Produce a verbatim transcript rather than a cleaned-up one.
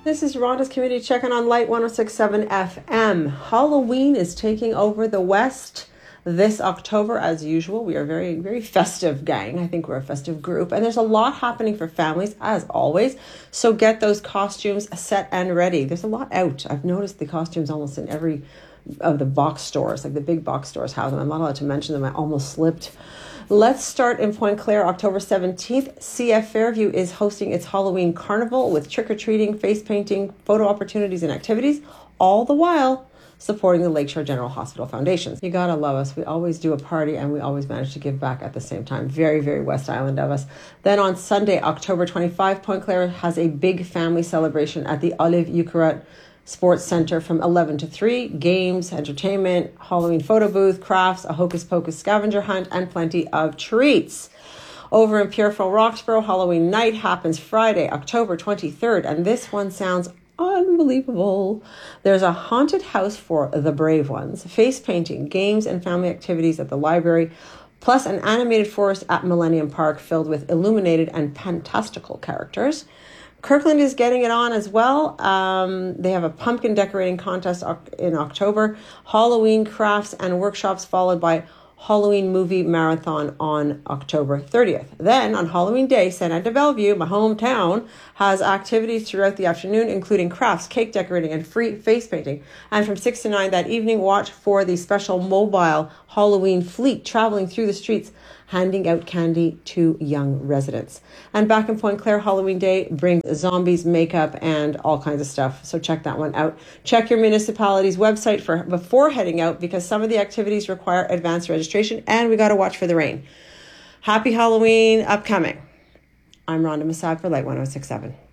This is Rhonda's Community Check-In on Light one oh six point seven F M. Halloween is taking over the West this October, as usual. We are very, very festive gang. I think we're a festive group. And there's a lot happening for families, as always. So get those costumes set and ready. There's a lot out. I've noticed the costumes almost in every of the box stores, like the big box stores have them. I'm not allowed to mention them. I almost slipped. Let's start in Pointe-Claire, October seventeenth. C F Fairview is hosting its Halloween Carnival with trick-or-treating, face painting, photo opportunities, and activities, all the while supporting the Lakeshore General Hospital Foundation. You gotta love us. We always do a party and we always manage to give back at the same time. Very, very West Island of us. Then on Sunday, October twenty-fifth, Pointe-Claire has a big family celebration at the Olive Eucarat Sports Center from eleven to three. Games, entertainment, Halloween photo booth, crafts, a hocus pocus scavenger hunt, and plenty of treats. Over in Pierrefort, Roxborough, Halloween night happens Friday, October twenty-third, and this one sounds unbelievable. There's a haunted house for the brave ones, face painting, games, and family activities at the library, plus an animated forest at Millennium Park filled with illuminated and fantastical characters. Kirkland is getting it on as well. Um, they have a pumpkin decorating contest in October, Halloween crafts and workshops, followed by Halloween movie marathon on October thirtieth. Then on Halloween Day, Saint Anne de Bellevue, my hometown, has activities throughout the afternoon, including crafts, cake decorating, and free face painting. And from six to nine that evening, watch for the special mobile Halloween fleet traveling through the streets, handing out candy to young residents. And back in Pointe-Claire, Halloween Day brings zombies, makeup, and all kinds of stuff. So check that one out. Check your municipality's website for before heading out, because some of the activities require advanced registration, and we got to watch for the rain. Happy Halloween upcoming. I'm Rhonda Massad for Light one oh six point seven.